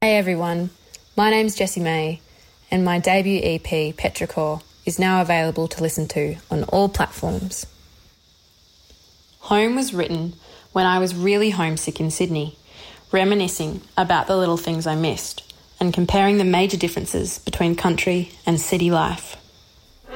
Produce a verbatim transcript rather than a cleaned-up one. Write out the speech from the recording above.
Hey everyone, my name's Jessie May, and my debut E P, Petrichor, is now available to listen to on all platforms. Home was written when I was really homesick in Sydney, reminiscing about the little things I missed and comparing the major differences between country and city life.